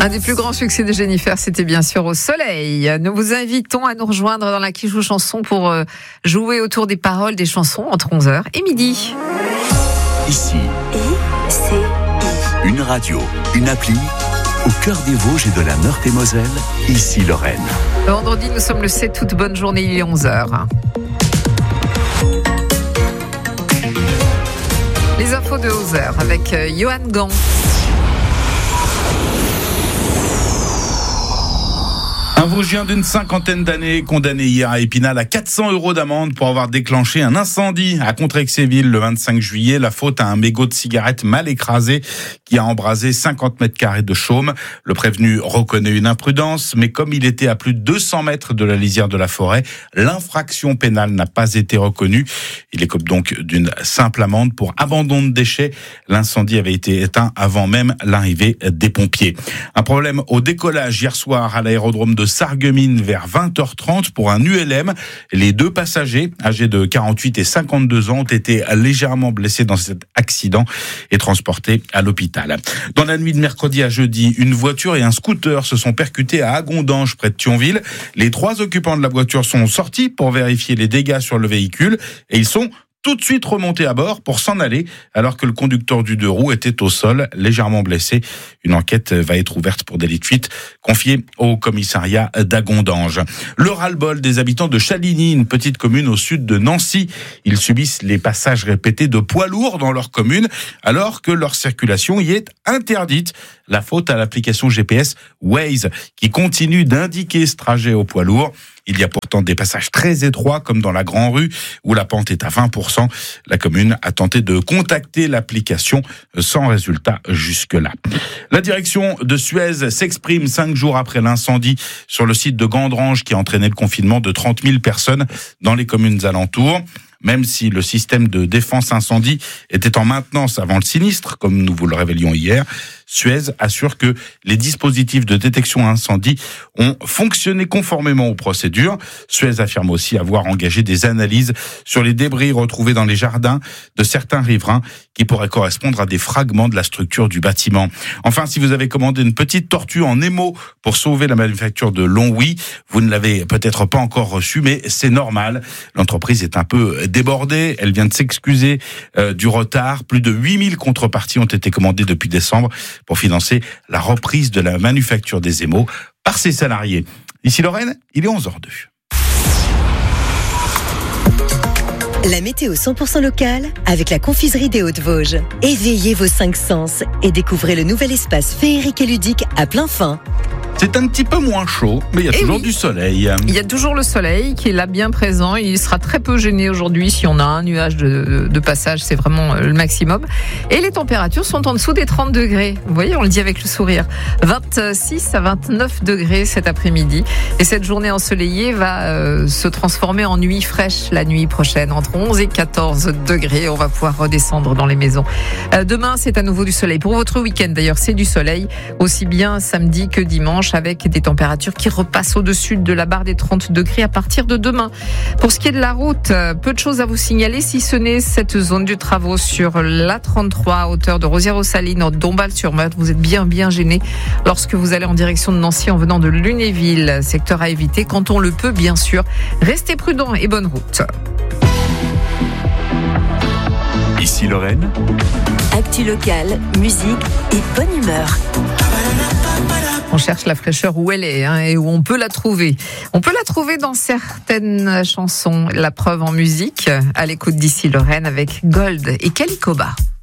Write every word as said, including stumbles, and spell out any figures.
Un des plus grands succès de Jennifer, c'était bien sûr Au Soleil. Nous vous invitons à nous rejoindre dans la Qui Joue Chanson pour jouer autour des paroles des chansons entre onze heures et midi. Ici, I C I. Une radio, une appli, au cœur des Vosges et de la Meurthe-et-Moselle, ici Lorraine. Le vendredi, nous sommes le sept août, bonne journée, il est onze heures. Les infos de onze heures avec Johan Gant. Un Vosgien d'une cinquantaine d'années condamné hier à Épinal à quatre cents euros d'amende pour avoir déclenché un incendie à Contrexéville le vingt-cinq juillet. La faute à un mégot de cigarette mal écrasé qui a embrasé cinquante mètres carrés de chaume. Le prévenu reconnaît une imprudence, mais comme il était à plus de deux cents mètres de la lisière de la forêt, l'infraction pénale n'a pas été reconnue. Il écope donc d'une simple amende pour abandon de déchets. L'incendie avait été éteint avant même l'arrivée des pompiers. Un problème au décollage hier soir à l'aérodrome de Sarreguemines vers vingt heures trente pour un U L M. Les deux passagers, âgés de quarante-huit et cinquante-deux ans, ont été légèrement blessés dans cet accident et transportés à l'hôpital. Dans la nuit de mercredi à jeudi, une voiture et un scooter se sont percutés à Agondange, près de Thionville. Les trois occupants de la voiture sont sortis pour vérifier les dégâts sur le véhicule et ils sont tout de suite remonté à bord pour s'en aller, alors que le conducteur du deux roues était au sol, légèrement blessé. Une enquête va être ouverte pour délit de fuite, confiée au commissariat d'Agondange. Le ras-le-bol des habitants de Chaligny, une petite commune au sud de Nancy. Ils subissent les passages répétés de poids lourds dans leur commune, alors que leur circulation y est interdite. La faute à l'application G P S Waze, qui continue d'indiquer ce trajet au poids lourd. Il y a pourtant des passages très étroits, comme dans la Grand Rue, où la pente est à vingt pour cent. La commune a tenté de contacter l'application sans résultat jusque-là. La direction de Suez s'exprime cinq jours après l'incendie sur le site de Gandrange qui a entraîné le confinement de trente mille personnes dans les communes alentours. Même si le système de défense incendie était en maintenance avant le sinistre, comme nous vous le révélions hier, Suez assure que les dispositifs de détection incendie ont fonctionné conformément aux procédures. Suez affirme aussi avoir engagé des analyses sur les débris retrouvés dans les jardins de certains riverains qui pourraient correspondre à des fragments de la structure du bâtiment. Enfin, si vous avez commandé une petite tortue en émaux pour sauver la manufacture de Longwy, vous ne l'avez peut-être pas encore reçue, mais c'est normal. L'entreprise est un peu débordée. Elle vient de s'excuser euh, du retard. Plus de huit mille contreparties ont été commandées depuis décembre pour financer la reprise de la manufacture des émaux par ses salariés. Ici Lorraine, il est onze heures deux. La météo cent pour cent locale avec la confiserie des Hauts-de-Vosges. Éveillez vos cinq sens et découvrez le nouvel espace féerique et ludique à plein fin. C'est un petit peu moins chaud, mais il y a Et toujours oui. du soleil. Il y a toujours le soleil qui est là bien présent. Il sera très peu gêné aujourd'hui si on a un nuage de, de passage. C'est vraiment le maximum. Et les températures sont en dessous des trente degrés. Vous voyez, on le dit avec le sourire. vingt-six à vingt-neuf degrés cet après-midi. Et cette journée ensoleillée va euh, se transformer en nuit fraîche la nuit prochaine. Entre onze et quatorze degrés. On va pouvoir redescendre dans les maisons. Euh, demain, c'est à nouveau du soleil. Pour votre week-end, d'ailleurs, c'est du soleil. Aussi bien samedi que dimanche, avec des températures qui repassent au-dessus de la barre des trente degrés à partir de demain. Pour ce qui est de la route, peu de choses à vous signaler, si ce n'est cette zone du travaux sur l'A trente-trois à hauteur de Rosières-aux-Salines, en Dombasle-sur-Meurthe. Vous êtes bien, bien gêné lorsque vous allez en direction de Nancy en venant de Lunéville. Secteur à éviter quand on le peut, bien sûr. Restez prudents et bonne route. Ici Lorraine, Actu locale, musique et bonne humeur. On cherche la fraîcheur où elle est hein, et où on peut la trouver. On peut la trouver dans certaines chansons. La preuve en musique, à l'écoute d'ici Lorraine avec Gold et Calicoba.